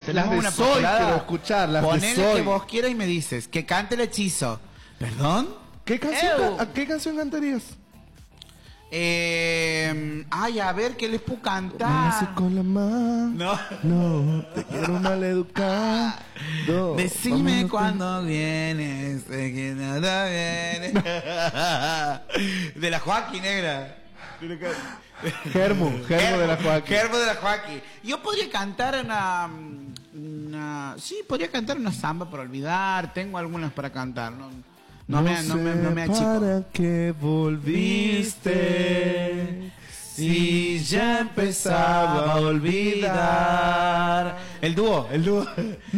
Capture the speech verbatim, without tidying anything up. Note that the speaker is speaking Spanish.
Tenemos Las de una Soy postulada. quiero escuchar, las de Ponele Soy. que vos quieras y me dices, que cante el hechizo. ¿Perdón? ¿Qué canción, Ew. ¿A qué canción cantarías? Eh, ay, a ver, ¿qué les puedo Así cantar? con la mano. No. No, te quiero maleducado. Decime Vámonos cuándo vienes, sé que nada viene. De la Joaquín, negra. con- Germo, Germo de la Joaquín. Germo de la Joaquín. Yo podría cantar una, una... Sí, podría cantar una samba para olvidar. Tengo algunas para cantar. No, no, me, no, me, no me sé achico. para qué volviste si ya empezaba a olvidar. El dúo, el dúo.